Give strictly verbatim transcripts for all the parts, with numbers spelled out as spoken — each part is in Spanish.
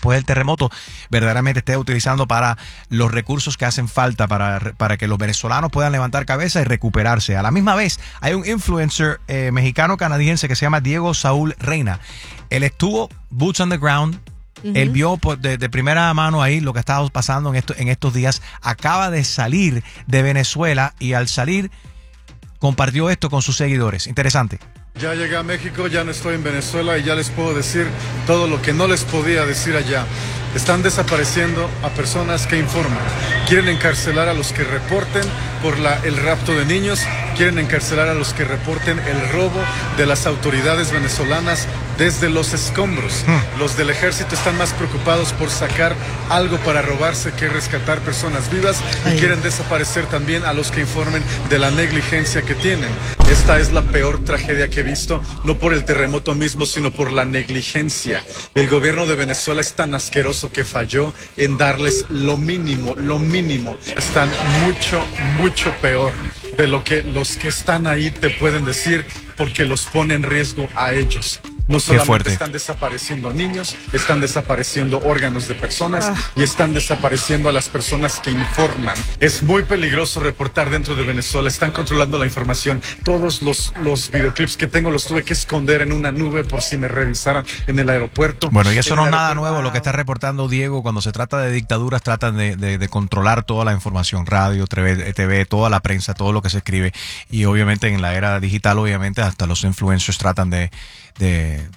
después del terremoto verdaderamente esté utilizando para los recursos que hacen falta para, para que los venezolanos puedan levantar cabeza y recuperarse. A la misma vez, hay un influencer eh, mexicano-canadiense que se llama Diego Saúl Reina. Él estuvo boots on the ground. Uh-huh. Él vio de, de primera mano ahí lo que estaba pasando en, esto, en estos días. Acaba de salir de Venezuela y al salir compartió esto con sus seguidores. Interesante. Ya llegué a México, ya no estoy en Venezuela y ya les puedo decir todo lo que no les podía decir allá. Están desapareciendo a personas que informan. Quieren encarcelar a los que reporten por la, el rapto de niños. Quieren encarcelar a los que reporten el robo de las autoridades venezolanas desde los escombros. Hmm. Los del ejército están más preocupados por sacar algo para robarse que rescatar personas vivas y Ay. quieren desaparecer también a los que informen de la negligencia que tienen. Esta es la peor tragedia que he visto, no por el terremoto mismo, sino por la negligencia. El gobierno de Venezuela es tan asqueroso que falló en darles lo mínimo, lo mínimo. Están mucho, mucho peor de lo que los que están ahí te pueden decir, porque los pone en riesgo a ellos. No solamente están desapareciendo niños, están desapareciendo órganos de personas ah. y están desapareciendo a las personas que informan. Es muy peligroso reportar dentro de Venezuela, están controlando la información. Todos los, los videoclips que tengo los tuve que esconder en una nube por si me revisaran en el aeropuerto. Bueno, y eso no es nada nuevo lo que está reportando Diego. Cuando se trata de dictaduras, tratan de, de, de controlar toda la información, radio, T V, T V, toda la prensa, todo lo que se escribe. Y obviamente en la era digital, obviamente hasta los influencers tratan de De,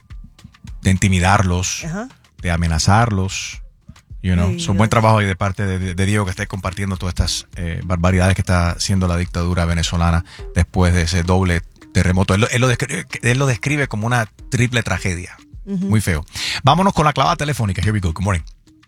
de intimidarlos, uh-huh. de amenazarlos. You know? Es un buen trabajo ahí de parte de, de, de Diego que está compartiendo todas estas eh, barbaridades que está haciendo la dictadura venezolana después de ese doble terremoto. Él, él, lo, describe, él lo describe como una triple tragedia. Uh-huh. Muy feo. Vámonos con la clavada telefónica. Here we go. Good morning.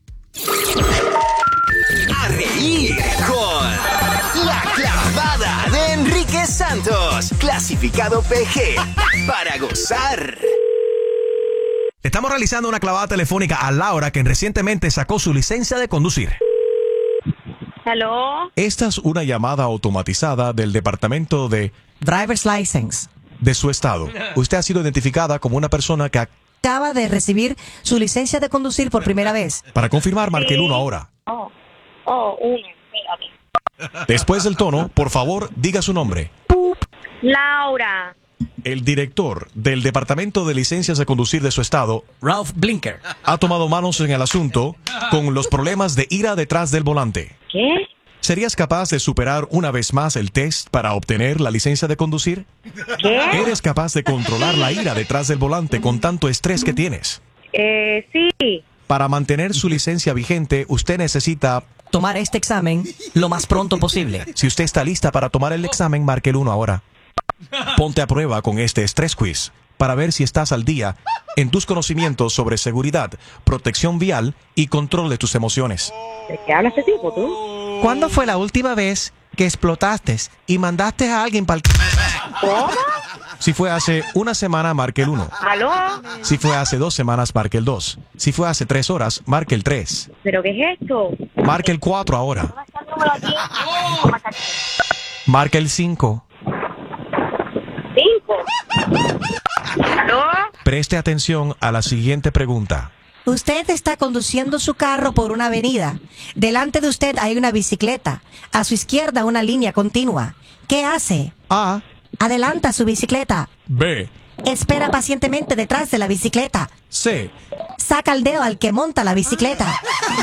A reír con La Clavada de Enrique Santos, clasificado P G, para gozar. Estamos realizando una clavada telefónica a Laura, quien recientemente sacó su licencia de conducir. Hello. Esta es una llamada automatizada del departamento de Driver's License de su estado. Usted ha sido identificada como una persona que acaba de recibir su licencia de conducir por primera vez. Para confirmar, marque el uno ahora. Oh, oh, uno, mírame. Después del tono, por favor, diga su nombre. Laura. El director del Departamento de Licencias de Conducir de su estado, Ralph Blinker, ha tomado manos en el asunto con los problemas de ira detrás del volante. ¿Qué? ¿Serías capaz de superar una vez más el test para obtener la licencia de conducir? ¿Qué? ¿Eres capaz de controlar la ira detrás del volante con tanto estrés que tienes? Eh, sí. Para mantener su licencia vigente, usted necesita tomar este examen lo más pronto posible. Si usted está lista para tomar el examen, marque el uno ahora. Ponte a prueba con este estrés quiz para ver si estás al día en tus conocimientos sobre seguridad, protección vial y control de tus emociones. ¿De qué habla este tipo, tú? ¿Cuándo fue la última vez que explotaste y mandaste a alguien para el... ¿Cómo? Si fue hace una semana, marque el uno. ¿Aló? Si fue hace dos semanas, marque el dos. Si fue hace tres horas, marque el tres. ¿Pero qué es esto? Marque el cuatro ahora. Marque el cinco. ¿Cinco? ¿Aló? Preste atención a la siguiente pregunta. Usted está conduciendo su carro por una avenida. Delante de usted hay una bicicleta. A su izquierda una línea continua. ¿Qué hace? A. Adelanta su bicicleta. B. Espera pacientemente detrás de la bicicleta. C. Saca el dedo al que monta la bicicleta.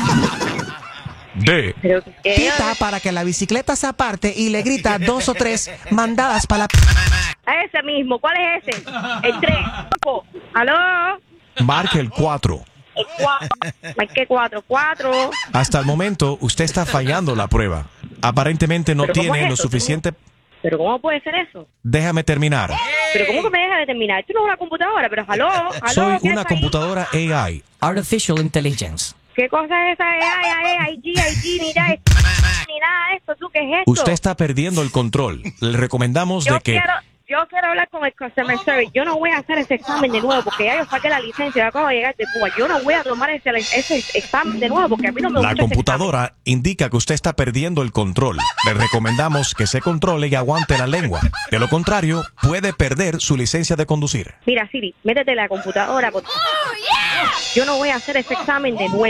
D. Pita para que la bicicleta se aparte y le grita dos o tres mandadas para la... A ese mismo. ¿Cuál es ese? El tres. ¿Aló? Marque el cuatro. El cuatro. Marque cuatro. Cuatro. Hasta el momento, usted está fallando la prueba. Aparentemente no tiene lo suficiente... ¿Pero cómo puede ser eso? Déjame terminar. ¿Pero cómo que me deja de terminar? Esto no es una computadora, pero ¿aló? ¿Aló? Soy una computadora A I. Artificial Intelligence. ¿Qué cosa es esa A I, I G, I G, ni nada, ni nada de esto? ¿Tú qué es esto? Usted está perdiendo el control. Le recomendamos yo de que... Quiero, yo quiero hablar con el customer service. Yo no voy a hacer ese examen de nuevo porque ya yo saqué la licencia. Yo acabo de llegar de Cuba. Yo no voy a tomar ese, ese examen de nuevo porque a mí no me gusta. La computadora indica que usted está perdiendo el control. Le recomendamos que se controle y aguante la lengua. De lo contrario, puede perder su licencia de conducir. Mira, Siri, métete la computadora. Porque... Oh, yeah. Yo no voy a hacer ese examen de nuevo.